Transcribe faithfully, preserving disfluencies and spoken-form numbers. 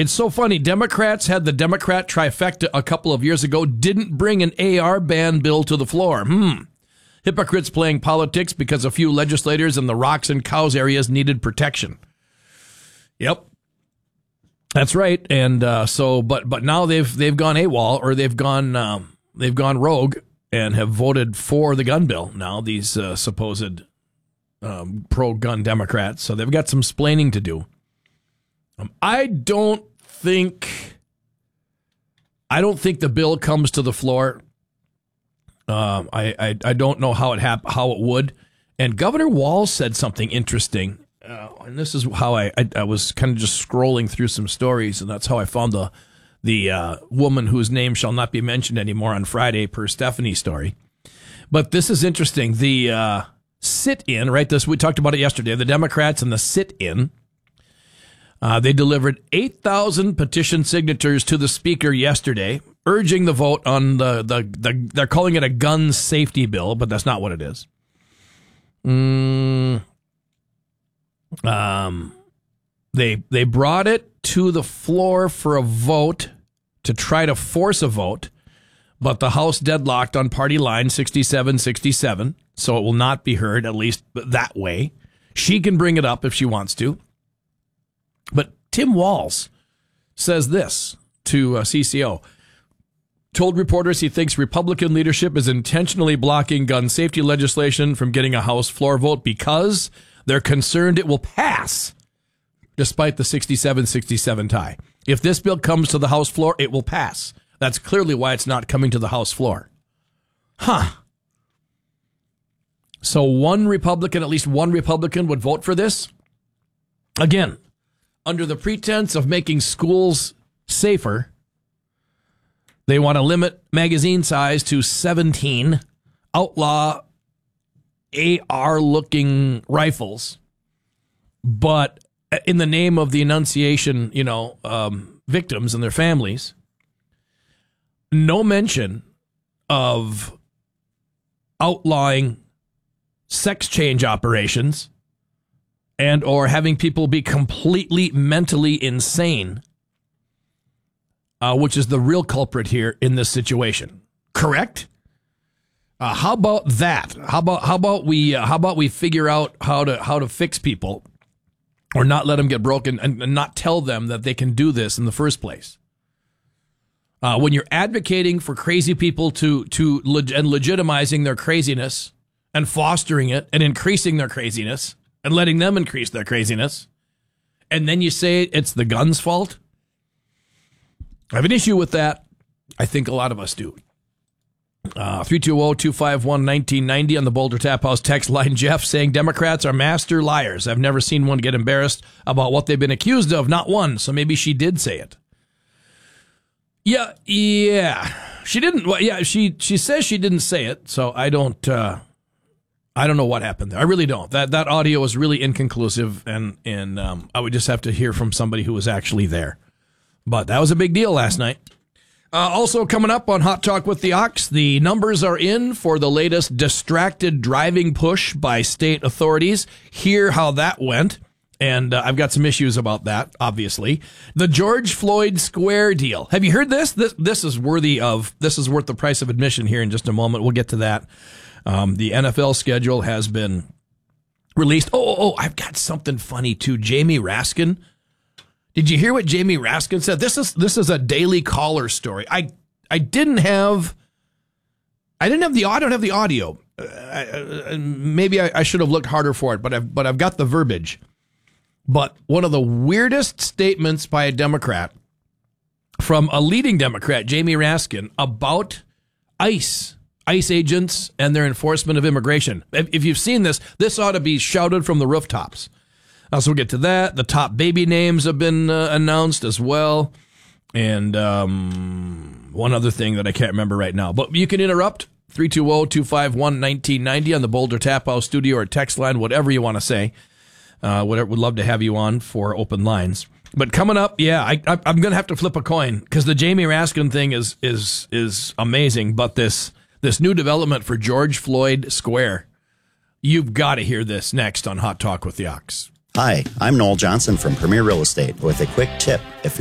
It's so funny. Democrats had the Democrat trifecta a couple of years ago, didn't bring an A R ban bill to the floor. Hmm. Hypocrites playing politics because a few legislators in the rocks and cows areas needed protection. Yep. That's right. And uh, so, but but now they've they've gone AWOL, or they've gone um, they've gone rogue and have voted for the gun bill. Now these uh, supposed um, pro-gun Democrats, so they've got some splaining to do. Um, I don't think I don't think the bill comes to the floor. Um, I, I I don't know how it hap- how it would. And Governor Walz said something interesting. Uh, and this is how I, I I was kind of just scrolling through some stories, and that's how I found the the uh, woman whose name shall not be mentioned anymore on Friday per Stephanie story. But this is interesting. The uh, sit-in, right? This we talked about it yesterday. The Democrats and the sit-in. Uh, they delivered eight thousand petition signatures to the speaker yesterday, urging the vote on the, the, the they're calling it a gun safety bill, but that's not what it is. Mm, um, they they brought it to the floor for a vote to try to force a vote, but the House deadlocked on party line sixty-seven sixty-seven, so it will not be heard, at least that way. She can bring it up if she wants to. But Tim Walz says this to uh, C C O. Told reporters he thinks Republican leadership is intentionally blocking gun safety legislation from getting a House floor vote because they're concerned it will pass, despite the sixty-seven sixty-seven tie. If this bill comes to the House floor, it will pass. That's clearly why it's not coming to the House floor. Huh. So one Republican, at least one Republican, would vote for this? Again, under the pretense of making schools safer, they want to limit magazine size to seventeen, outlaw A R-looking rifles, but in the name of the enunciation, you know, um, victims and their families, no mention of outlawing sex change operations and or having people be completely mentally insane, uh, which is the real culprit here in this situation. Correct? Uh, how about that? How about how about we uh, how about we figure out how to how to fix people, or not let them get broken, and, and not tell them that they can do this in the first place. Uh, when you're advocating for crazy people to to leg- and legitimizing their craziness and fostering it and increasing their craziness and letting them increase their craziness, and then you say it's the gun's fault, I have an issue with that. I think a lot of us do. Uh, three two zero, two five one, one nine nine zero on the Boulder Tap House text line. Jeff saying Democrats are master liars. I've never seen one get embarrassed about what they've been accused of. Not one. So maybe she did say it. Yeah, yeah. She didn't. Well, yeah, she she says she didn't say it. So I don't. Uh, I don't know what happened there. I really don't. That that audio was really inconclusive, and and um, I would just have to hear from somebody who was actually there. But that was a big deal last night. Uh, also coming up on Hot Talk with the Ox, the numbers are in for the latest distracted driving push by state authorities. Hear how that went. And uh, I've got some issues about that, obviously. The George Floyd Square deal. Have you heard this? This this is worthy of, this is worth the price of admission here in just a moment. We'll get to that. Um, the N F L schedule has been released. Oh, oh, oh, I've got something funny too. Jamie Raskin. Did you hear what Jamie Raskin said? This is this is a Daily Caller story. I I didn't have I didn't have the I don't have the audio. Uh, I, maybe I, I should have looked harder for it, but I've but I've got the verbiage. But one of the weirdest statements by a Democrat, from a leading Democrat, Jamie Raskin, about ICE, ICE agents and their enforcement of immigration. If, if you've seen this, this ought to be shouted from the rooftops. Uh, so we'll get to that. The top baby names have been uh, announced as well. And um, one other thing that I can't remember right now. But you can interrupt. three two zero, two five one, one nine nine zero on the Boulder Tap House studio or text line, whatever you want to say. Uh, whatever, would love to have you on for open lines. But coming up, yeah, I, I, I'm going to have to flip a coin because the Jamie Raskin thing is is is amazing. But this this new development for George Floyd Square, you've got to hear this next on Hot Talk with the Ox. Hi, I'm Noel Johnson from Premier Real Estate with a quick tip. If